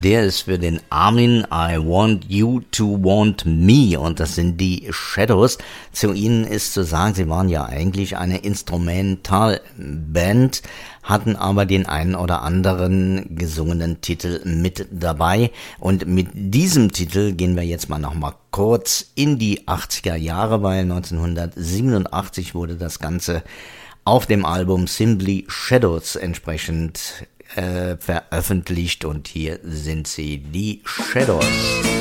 Der ist für den Armin I Want You to Want Me und das sind die Shadows. Zu ihnen ist zu sagen, sie waren ja eigentlich eine Instrumentalband, hatten aber den einen oder anderen gesungenen Titel mit dabei. Und mit diesem Titel gehen wir jetzt mal nochmal kurz in die 80er Jahre, weil 1987 wurde das Ganze auf dem Album Simply Shadows entsprechend veröffentlicht und hier sind sie, die Shadows.